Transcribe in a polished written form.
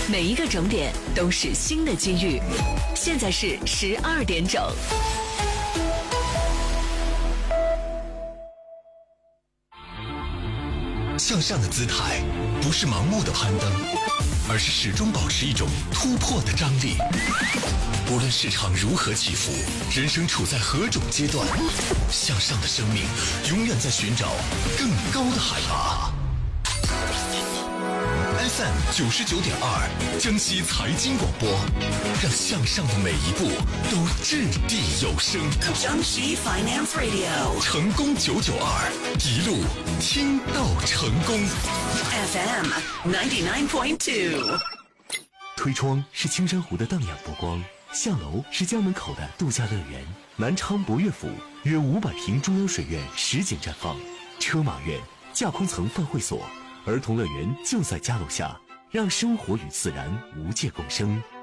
每一个整点都是新的机遇。现在是12点整。 向上的姿态不是盲目的攀登，而是始终保持一种突破的张力。无论市场如何起伏，人生处在何种阶段，向上的生命永远在寻找更高的海拔。FM 99.2江西财经广播，让向上的每一步都掷地有声。 江西 Finance Radio 成功992，一路听到成功。 FM 99.2。 推窗是青山湖的荡漾波光，下楼是江门口的度假乐园。南昌博悦府约500平中央水院实景绽放，车马院、架空层饭会所、儿童乐园就在家楼下，让生活与自然无界共生。